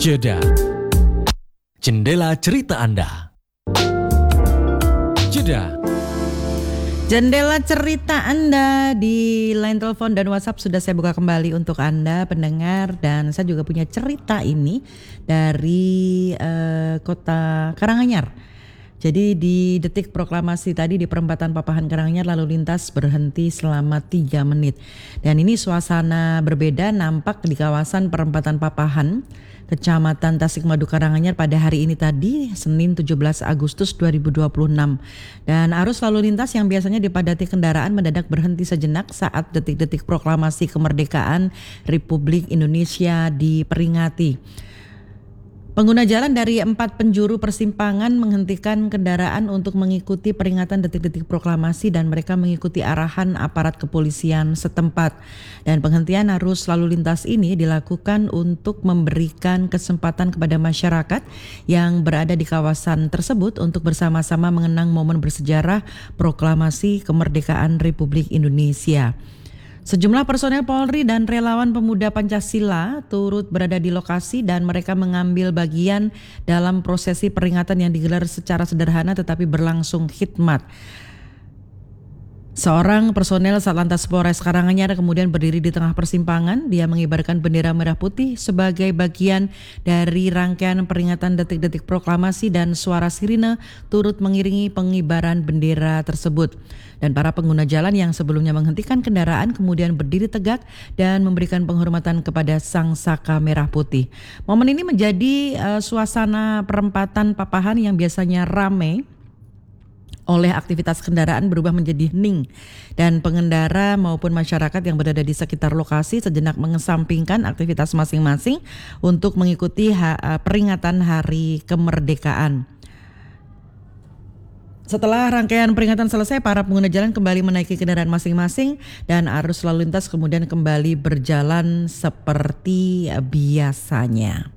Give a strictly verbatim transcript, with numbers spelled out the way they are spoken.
Jeda. Jendela cerita Anda. Jeda. Jendela cerita Anda di line telepon dan WhatsApp sudah saya buka kembali untuk Anda pendengar, dan saya juga punya cerita ini dari uh, kota Karanganyar. Jadi di detik proklamasi tadi di perempatan Papahan Karanganyar lalu lintas berhenti selama tiga menit. Dan ini suasana berbeda nampak di kawasan perempatan Papahan, Kecamatan Tasikmadu Karanganyar pada hari ini tadi, Senin tujuh belas Agustus dua ribu dua puluh enam. Dan arus lalu lintas yang biasanya dipadati kendaraan mendadak berhenti sejenak saat detik-detik proklamasi kemerdekaan Republik Indonesia diperingati. Pengguna jalan dari empat penjuru persimpangan menghentikan kendaraan untuk mengikuti peringatan detik-detik proklamasi, dan mereka mengikuti arahan aparat kepolisian setempat. Dan penghentian arus lalu lintas ini dilakukan untuk memberikan kesempatan kepada masyarakat yang berada di kawasan tersebut untuk bersama-sama mengenang momen bersejarah proklamasi kemerdekaan Republik Indonesia. Sejumlah personel Polri dan relawan pemuda Pancasila turut berada di lokasi dan mereka mengambil bagian dalam prosesi peringatan yang digelar secara sederhana tetapi berlangsung khidmat. Seorang personel Satlantas Polres Karanganyar kemudian berdiri di tengah persimpangan. Dia mengibarkan bendera merah putih sebagai bagian dari rangkaian peringatan detik-detik proklamasi, dan suara sirine turut mengiringi pengibaran bendera tersebut. Dan para pengguna jalan yang sebelumnya menghentikan kendaraan kemudian berdiri tegak dan memberikan penghormatan kepada Sang Saka Merah Putih. Momen ini menjadi uh, suasana perempatan Papahan yang biasanya ramai oleh aktivitas kendaraan berubah menjadi hening, dan pengendara maupun masyarakat yang berada di sekitar lokasi sejenak mengesampingkan aktivitas masing-masing untuk mengikuti ha- peringatan Hari Kemerdekaan. Setelah rangkaian peringatan selesai, para pengguna jalan kembali menaiki kendaraan masing-masing dan arus lalu lintas kemudian kembali berjalan seperti biasanya.